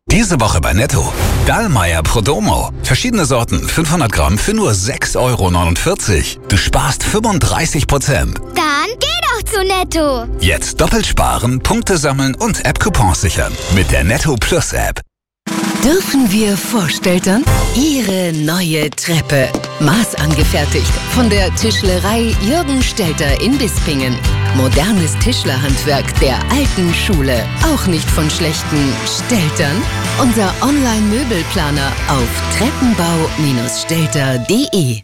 Diese Woche bei Netto. Dallmayr Prodomo. Verschiedene Sorten, 500 Gramm für nur 6,49 €. Du sparst 35%. Dann geh doch zu Netto. Jetzt doppelt sparen, Punkte sammeln und App-Coupons sichern. Mit der Netto Plus App. Dürfen wir Vorstelltern? Ihre neue Treppe. Maßangefertigt von der Tischlerei Jürgen Stelter in Bispingen. Modernes Tischlerhandwerk der alten Schule. Auch nicht von schlechten Steltern? Unser Online-Möbelplaner auf treppenbau-stelter.de.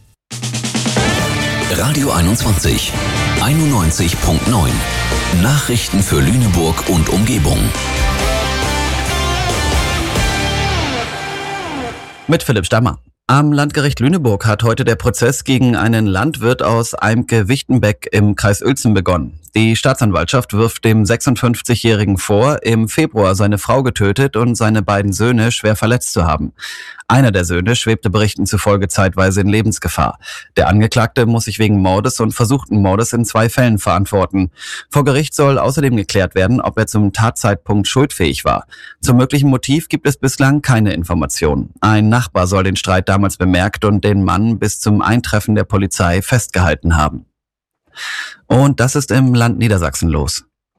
Radio 21 91.9. Nachrichten für Lüneburg und Umgebung. Mit Philipp Stammer. Am Landgericht Lüneburg hat heute der Prozess gegen einen Landwirt aus Eimke-Wichtenbeck im Kreis Uelzen begonnen. Die Staatsanwaltschaft wirft dem 56-Jährigen vor, im Februar seine Frau getötet und seine beiden Söhne schwer verletzt zu haben. Einer der Söhne schwebte Berichten zufolge zeitweise in Lebensgefahr. Der Angeklagte muss sich wegen Mordes und versuchten Mordes in 2 Fällen verantworten. Vor Gericht soll außerdem geklärt werden, ob er zum Tatzeitpunkt schuldfähig war. Zum möglichen Motiv gibt es bislang keine Informationen. Ein Nachbar soll den Streit damals bemerkt und den Mann bis zum Eintreffen der Polizei festgehalten haben. Und das ist im Land Niedersachsen los.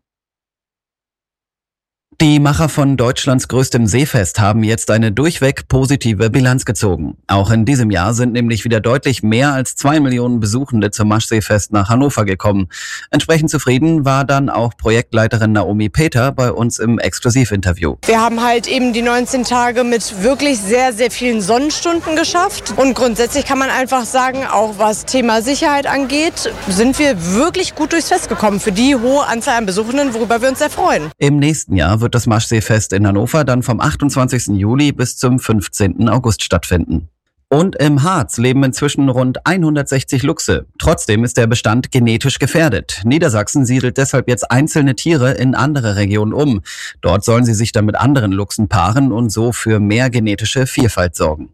Die Macher von Deutschlands größtem Seefest haben jetzt eine durchweg positive Bilanz gezogen. Auch in diesem Jahr sind nämlich wieder deutlich mehr als 2 Millionen Besuchende zum Maschseefest nach Hannover gekommen. Entsprechend zufrieden war dann auch Projektleiterin Naomi Peter bei uns im Exklusivinterview. Wir haben halt eben die 19 Tage mit wirklich sehr, sehr vielen Sonnenstunden geschafft. Und grundsätzlich kann man einfach sagen, auch was Thema Sicherheit angeht, sind wir wirklich gut durchs Fest gekommen für die hohe Anzahl an Besuchenden, worüber wir uns sehr freuen. Im nächsten Jahr wird das Maschseefest in Hannover dann vom 28. Juli bis zum 15. August stattfinden. Und im Harz leben inzwischen rund 160 Luchse. Trotzdem ist der Bestand genetisch gefährdet. Niedersachsen siedelt deshalb jetzt einzelne Tiere in andere Regionen um. Dort sollen sie sich dann mit anderen Luchsen paaren und so für mehr genetische Vielfalt sorgen.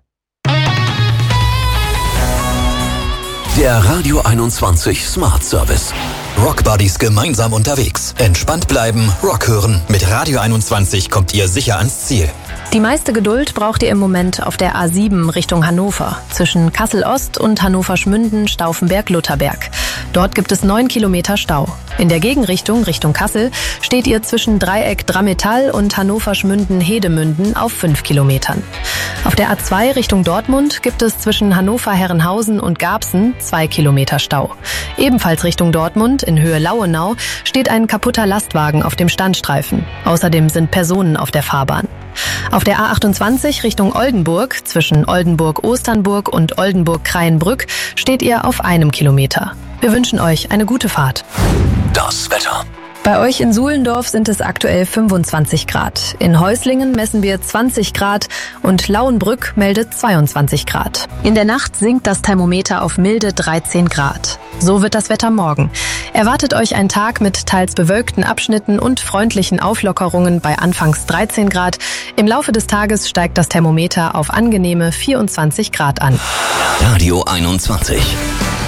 Der Radio 21 Smart Service. Rock Buddies gemeinsam unterwegs. Entspannt bleiben, Rock hören. Mit Radio 21 kommt ihr sicher ans Ziel. Die meiste Geduld braucht ihr im Moment auf der A7 Richtung Hannover. Zwischen Kassel-Ost und Hannover-Schmünden, Stauffenberg-Lutherberg. Dort gibt es 9 Kilometer Stau. In der Gegenrichtung, Richtung Kassel, steht ihr zwischen Dreieck Drammetal und Hannover-Schmünden-Hedemünden auf 5 Kilometern. Auf der A2 Richtung Dortmund gibt es zwischen Hannover-Herrenhausen und Garbsen 2 Kilometer Stau. Ebenfalls Richtung Dortmund, in Höhe Lauenau, steht ein kaputter Lastwagen auf dem Standstreifen. Außerdem sind Personen auf der Fahrbahn. Auf der A28 Richtung Oldenburg, zwischen Oldenburg-Osternburg und Oldenburg-Kreienbrück, steht ihr auf 1 Kilometer. Wir wünschen euch eine gute Fahrt. Das Wetter. Bei euch in Suhlendorf sind es aktuell 25 Grad. In Häuslingen messen wir 20 Grad und Lauenbrück meldet 22 Grad. In der Nacht sinkt das Thermometer auf milde 13 Grad. So wird das Wetter morgen. Erwartet euch ein Tag mit teils bewölkten Abschnitten und freundlichen Auflockerungen bei anfangs 13 Grad. Im Laufe des Tages steigt das Thermometer auf angenehme 24 Grad an. Radio 21.